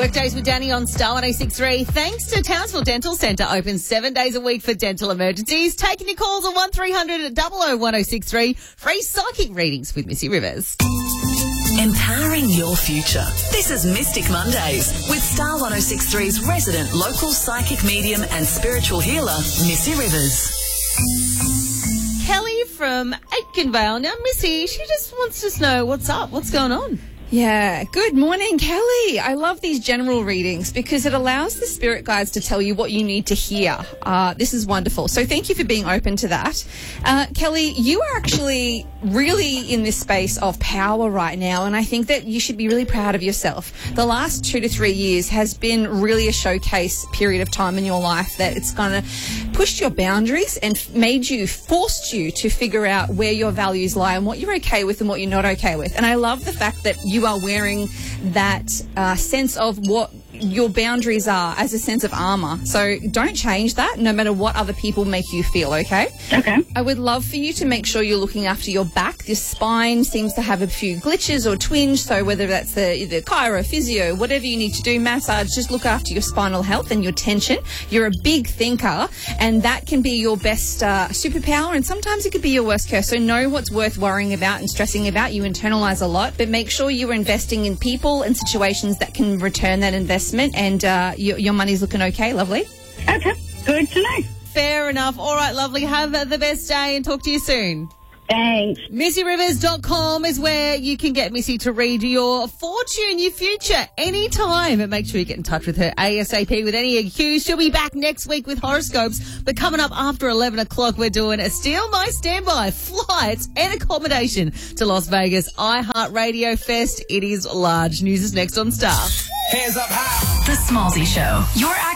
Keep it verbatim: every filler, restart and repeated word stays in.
Workdays with Danny on Star one oh six three. Thanks to Townsville Dental Centre, open seven days a week for dental emergencies. Taking your calls on one three hundred double oh one oh six three. Free psychic readings with Missy Rivers. Empowering your future. This is Mystic Mondays with Star one oh six three's resident local psychic medium and spiritual healer, Missy Rivers. Kelly from Aitkenvale. Now, Missy, she just wants to know what's up, what's going on. Yeah. Good morning, Kelly. I love these general readings because it allows the spirit guides to tell you what you need to hear. Uh, this is wonderful. So thank you for being open to that. Uh, Kelly, you are actually really in this space of power right now, and I think that you should be really proud of yourself. The last two to three years has been really a showcase period of time in your life that it's going to push your boundaries and made you, forced you to figure out where your values lie and what you're okay with and what you're not okay with. And I love the fact that you are wearing that uh, sense of what your boundaries are as a sense of armour. So don't change that no matter what other people make you feel, okay? Okay. I would love for you to make sure you're looking after your back. Your spine seems to have a few glitches or twinge, so whether that's the, the chiro, physio, whatever you need to do, massage, just look after your spinal health and your tension. You're a big thinker, and that can be your best uh, superpower, and sometimes it could be your worst curse. So know what's worth worrying about and stressing about. You internalise a lot, but make sure you're investing in people and situations that can return that investment, and uh, your, your money's looking okay. Lovely. Okay. Good to know. Fair enough. All right, lovely. Have the best day and talk to you soon. Thanks. Missy Rivers dot com is where you can get Missy to read your fortune, your future, anytime. And make sure you get in touch with her ASAP with any cues. She'll be back next week with horoscopes. But coming up after eleven o'clock, we're doing a Steal My Standby, flights and accommodation to Las Vegas iHeartRadio Fest. It is large. News is next on Star. Hands up high. The Smallsy Show. Your